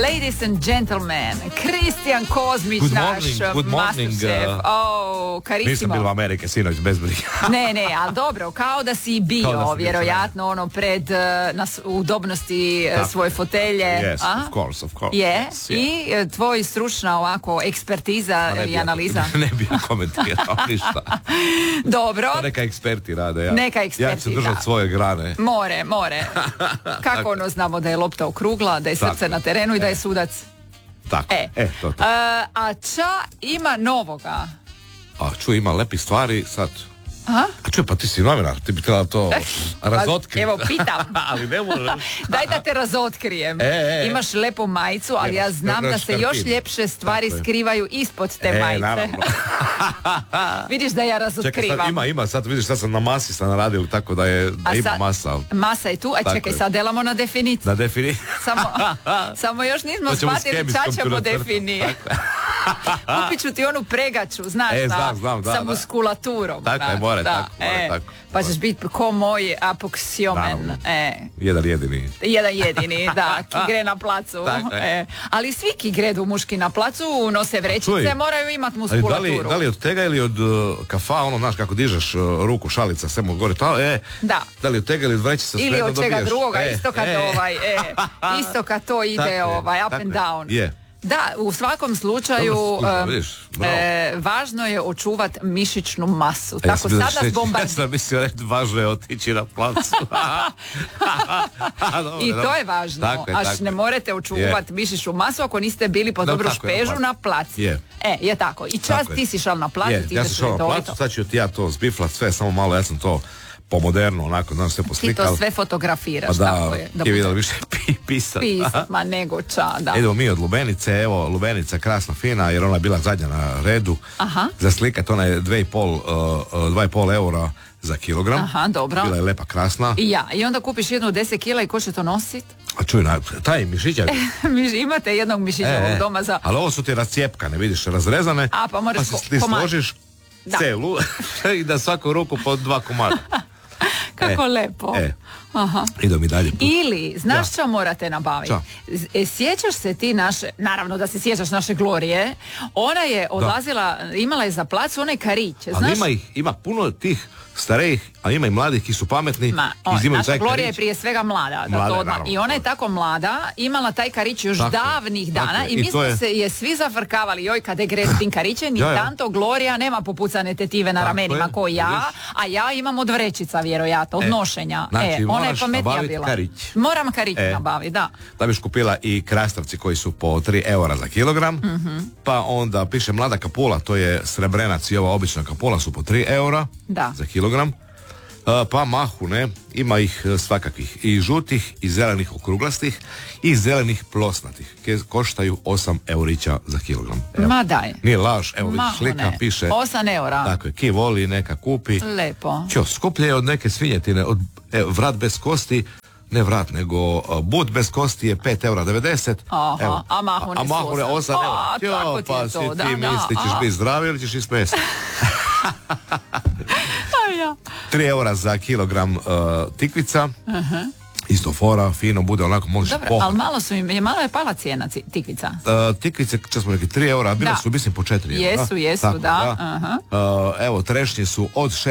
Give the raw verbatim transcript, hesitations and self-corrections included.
Ladies and gentlemen, Kristijan Kozmić, Good naš morning, good morning, masterchef. uh, Oh, karissimo. Nisam bio u Amerike, sinoć, bez briga. Ne, ne, ali dobro, kao da si bio, Kao da sam bio, vjerojatno, ono, pred, uh, na s- udobnosti uh, Tako. svoje fotelje. Yes, A? of course, of course. Je, Yes, yeah. i uh, tvoj stručna ovako ekspertiza Ma ne bi i ja- analiza. Ne bi ja komentirao ništa. Dobro, To neka eksperti rade. Ja. Neka Ja eksperti, ću držati da. svoje grane. more, more. Kako ono znamo da je lopta okrugla, da je srce Tako. na terenu i da je sudac. Tako, E, e, to to. Uh, a ča ima novoga? A čuj, ima lepih stvari sad. Aha. A čuj, pa ti si novinar, ti bi trebala to razotkriti. Evo, pitam. Ali ne možeš. Daj da te razotkrijem. E, e, e. Imaš lepu majicu, ali ja Imaš, znam da imaš se još kartin. ljepše stvari Tako je. skrivaju ispod te E, majice. naravno. Vidiš da ja Čekaj, razotkrivam. sad ima, ima, sad vidiš, sad sam na masi sam radili tako da je, da A ima sad- masa. Masa je tu, a Tako čekaj, je. sad delamo na definiciju. Da defini. Samo, samo još nismo To ćemo s shvatili kemijskom ča ćemo crtom. definiti. Kupit ću ti onu pregaču, znaš, E, na- znam, znam, da, sa da. muskulaturom. Tako je, znaš, more, da, tako, more, e, tako, Pa more. ćeš biti ko moj apoksiomen. Naravno. E, Jedan jedini. jedan jedini, da, ki gre na placu. Tako je. E, ali svi ki gredu muški na placu, nose vrećice, Čuj, moraju imati Ali muskulaturu. da li, da li od tega ili od uh, kafa, ono, znaš, kako dižeš uh, ruku, šalica, sve mu gore, to, e, Da. da li od tega ili od vrećica Ili svejedno od čega dobiješ? drugoga, E, isto kad e. ovaj, e, isto kad to ide Tako je, ovaj, up tako and je. down. Je. Da, u svakom slučaju Dobro, slušaj, em, vidiš, bravo. e, važno je očuvat mišićnu masu. E, ja Tako sam bio sad da nas šeći- bombardi. Ja sam mislio reći, važno je otići na placu. Dobro, I dobro. to je važno. Tako je, Až tako ne je. morate očuvati mišićnu masu ako niste bili po Da, dobru tako je, špežu na na placu. Je. E, je tako. I čas Tako je. ti si šal na placu, Je, ti ja ideš sam šao na redovito. placu, sad ću ti ja to zbiflat sve, samo malo, ja sam to po modernu, onako, znam sve Ti poslikal. to sve fotografiraš, Pa tako da, je. ti bude vidjeli više pi, pisat. pisat, ma nego ča, da. Idemo mi od Lubenice, evo, Lubenica krasna, fina, jer ona je bila zadnja na redu. Aha. Za slikat, ona je dve i pol, uh, uh, dva i pol eura za kilogram. Aha, dobro. Bila je lepa, krasna. I ja, i onda kupiš jednu od deset kila i ko će to nosit? A čuj, na, taj mišića... Mi imate jednog mišićevog doma za... Ali ovo su ti rascijepkane, vidiš, razrezane. A, pa moraš se ko- ti komad. složiš Da. celu i da svaku ruku po dva komada. Kako E, lepo. E, Aha. idemo mi dalje. Ili, znaš Ja. što morate nabaviti? Šta? Z- e, Sjećaš se ti naše, naravno da se sjećaš naše Glorije, ona je odlazila, imala je za placu onaj karić, Ali znaš? ima ih, ima puno tih starijih, a ima i mladih ki su pametni. Ma, i on, uzimaju naša taj Glorija je karić. prije svega mlada, da Mlada, to odmah. naravno. I ona je tako mlada, imala taj karić još Tako je, davnih tako dana je. i I mi to smo je- se je svi zafrkavali, joj kada je gre s tim karićem i Ja, ja. tanto Glorija nema popucane tetive na Tako ramenima je, ko ja, vidiš. a ja imam od vrećica vjerojatno, od E, nošenja. znači, e, ona je moraš pametnija nabaviti bila. karić. Moram karić E. nabaviti, da. Da biš kupila i krastavci koji su po tri eura za kilogram, Mhm. pa onda piše mlada kapula, to je srebrenac i ova obična kapula su po tri eura Da. za kilogram. E, pa mahune, ima ih e, svakakvih, i žutih, i zelenih okruglastih, i zelenih plosnatih, ke koštaju osam eurića za kilogram. Evo. Ma daj. Nije laž, evo vidiš, Mahune. slika piše, osam eura. tako je, ki voli neka kupi. Lepo. Čo, skuplje je od neke svinjetine, od e, vrat bez kosti, ne vrat, nego uh, but bez kosti je pet eura devedeset. Aha, Evo. a mahune a, a su mahune osam. osam eura. A, Jo, tako ti je pa to, si da, ti da, misli, ćeš a. biti zdravi ili ćeš ispesti? A ja. tri eura za kilogram uh, tikvica. Isto fora, fino, bude onako, možeš Dobro, pohvat. ali malo su im, malo je pala cijena ci- tikvica. Uh, tikvice, če smo rekli, tri eura, a bile Da. su, mislim, po četiri eura. Jesu, jesu, Tako, da, aha. Uh, evo, trešnje su od